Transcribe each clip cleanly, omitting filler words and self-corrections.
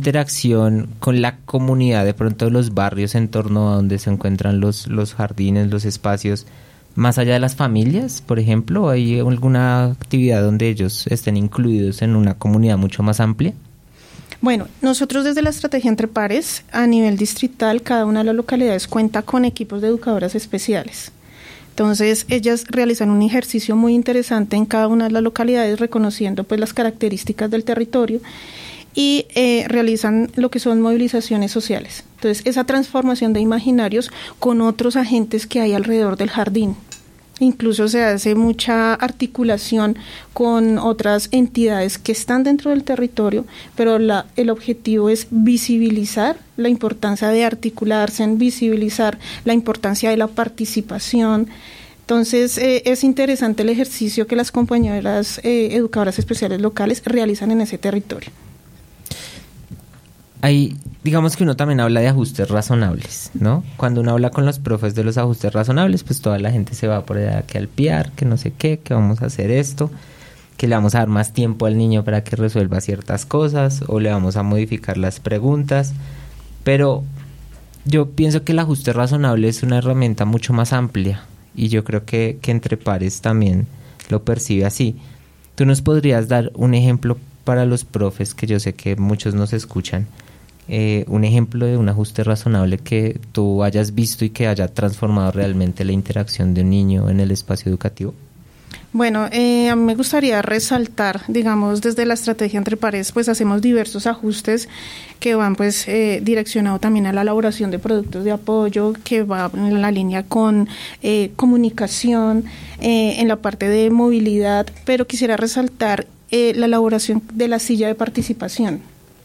interacción con la comunidad, de pronto los barrios en torno a donde se encuentran los jardines, los espacios, más allá de las familias, por ejemplo? ¿Hay alguna actividad donde ellos estén incluidos en una comunidad mucho más amplia? Bueno, nosotros desde la estrategia Entre Pares, a nivel distrital, cada una de las localidades cuenta con equipos de educadoras especiales. Entonces, ellas realizan un ejercicio muy interesante en cada una de las localidades, reconociendo pues las características del territorio y realizan lo que son movilizaciones sociales. Entonces, esa transformación de imaginarios con otros agentes que hay alrededor del jardín. Incluso se hace mucha articulación con otras entidades que están dentro del territorio, pero el objetivo es visibilizar la importancia de articularse, en visibilizar la importancia de la participación. Entonces, es interesante el ejercicio que las compañeras educadoras especiales locales realizan en ese territorio. Ahí, digamos que uno también habla de ajustes razonables, ¿no? Cuando uno habla con los profes de los ajustes razonables, pues toda la gente se va por allá que al piar, que no sé qué, que vamos a hacer esto, que le vamos a dar más tiempo al niño para que resuelva ciertas cosas, o le vamos a modificar las preguntas, pero yo pienso que el ajuste razonable es una herramienta mucho más amplia, y yo creo que Entre Pares también lo percibe así. ¿Tú nos podrías dar un ejemplo para los profes, que yo sé que muchos nos escuchan, un ejemplo de un ajuste razonable que tú hayas visto y que haya transformado realmente la interacción de un niño en el espacio educativo? Bueno, a mí me gustaría resaltar, digamos, desde la estrategia Entre Pares, pues hacemos diversos ajustes que van pues direccionados también a la elaboración de productos de apoyo, que va en la línea con comunicación, en la parte de movilidad, pero quisiera resaltar la elaboración de la silla de participación.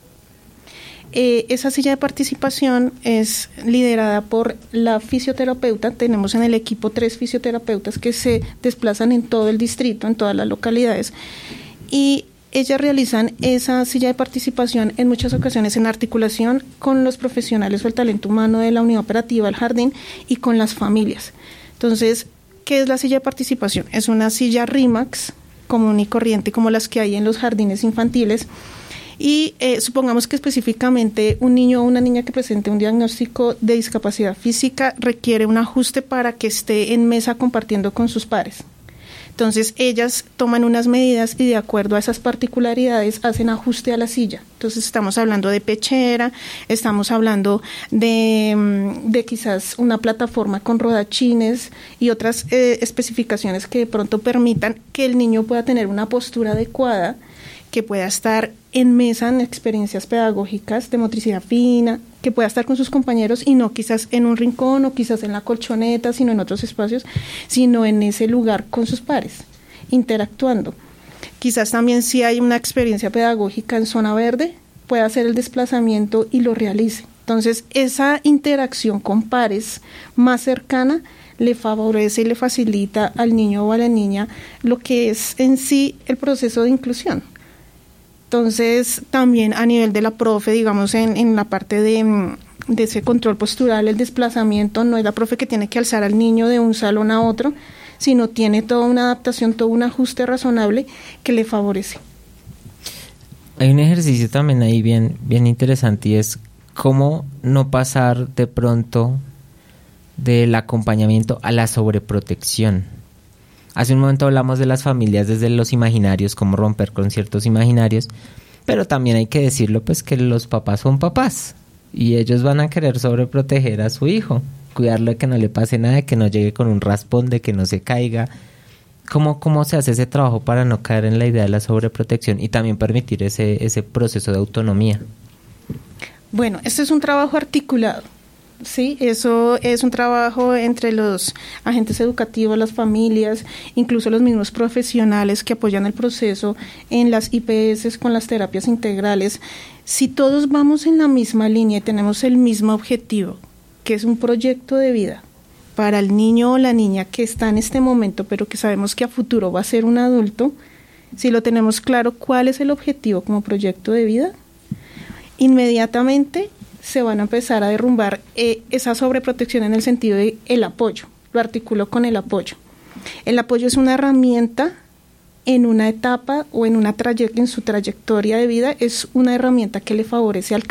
Esa silla de participación es liderada por la fisioterapeuta. Tenemos en el equipo 3 fisioterapeutas que se desplazan en todo el distrito, en todas las localidades, y ellas realizan esa silla de participación en muchas ocasiones en articulación con los profesionales o el talento humano de la unidad operativa del jardín y con las familias. Entonces, ¿qué es la silla de participación? Es una silla RIMAX común y corriente como las que hay en los jardines infantiles. Y supongamos que específicamente un niño o una niña que presente un diagnóstico de discapacidad física requiere un ajuste para que esté en mesa compartiendo con sus pares. Entonces, ellas toman unas medidas y de acuerdo a esas particularidades hacen ajuste a la silla. Entonces, estamos hablando de pechera, estamos hablando de quizás una plataforma con rodachines y otras especificaciones que de pronto permitan que el niño pueda tener una postura adecuada, que pueda estar en mesa en experiencias pedagógicas de motricidad fina, que pueda estar con sus compañeros y no quizás en un rincón o quizás en la colchoneta, sino en otros espacios, sino en ese lugar con sus pares, interactuando. Quizás también si hay una experiencia pedagógica en zona verde, pueda hacer el desplazamiento y lo realice. Entonces, esa interacción con pares más cercana le favorece y le facilita al niño o a la niña lo que es en sí el proceso de inclusión. Entonces, también a nivel de la profe, digamos, en la parte de ese control postural, el desplazamiento, no es la profe que tiene que alzar al niño de un salón a otro, sino tiene toda una adaptación, todo un ajuste razonable que le favorece. Hay un ejercicio también ahí bien interesante y es cómo no pasar de pronto del acompañamiento a la sobreprotección. Hace un momento hablamos de las familias desde los imaginarios, cómo romper con ciertos imaginarios, pero también hay que decirlo pues que los papás son papás y ellos van a querer sobreproteger a su hijo, cuidarlo de que no le pase nada, de que no llegue con un raspón, de que no se caiga. ¿Cómo se hace ese trabajo para no caer en la idea de la sobreprotección y también permitir ese proceso de autonomía? Bueno, este es un trabajo articulado. Sí, eso es un trabajo entre los agentes educativos, las familias, incluso los mismos profesionales que apoyan el proceso en las IPS con las terapias integrales. Si todos vamos en la misma línea y tenemos el mismo objetivo, que es un proyecto de vida para el niño o la niña que está en este momento, pero que sabemos que a futuro va a ser un adulto, si lo tenemos claro cuál es el objetivo como proyecto de vida, inmediatamente se van a empezar a derrumbar esa sobreprotección en el sentido de el apoyo. Lo articulo con el apoyo. El apoyo es una herramienta en una etapa o en su trayectoria de vida, es una herramienta que le favorece al